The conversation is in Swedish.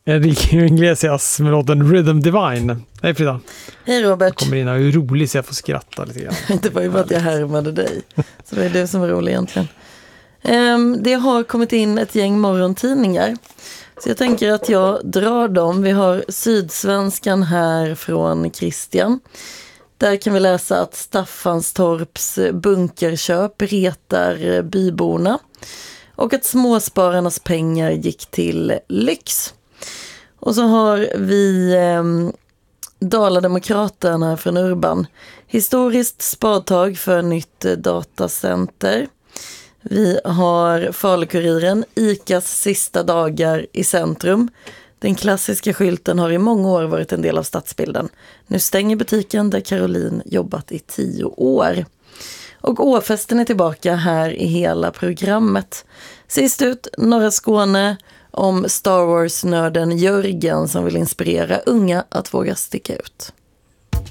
Enrique Iglesias med låten Rhythm Divine. Hej Frida. Hej Robert. Kommer in och är rolig så jag får skratta lite grann. Det var ju bara att jag härmade dig. Så det är du som är rolig egentligen. Det har kommit in ett gäng morgontidningar. Så jag tänker att jag drar dem. Vi har Sydsvenskan här från Christian. Där kan vi läsa att Staffanstorps bunkerköp retar byborna. Och att småspararnas pengar gick till lyx. Och så har vi Dalademokraterna från Urban. Historiskt spadtag för nytt datacenter. Vi har Falukuriren, ICAs sista dagar i centrum. Den klassiska skylten har i många år varit en del av stadsbilden. Nu stänger butiken där Caroline jobbat i 10 år. Och Åfesten är tillbaka här i hela programmet. Sist ut, norra Skåne, om Star Wars-nörden Jörgen som vill inspirera unga att våga sticka ut.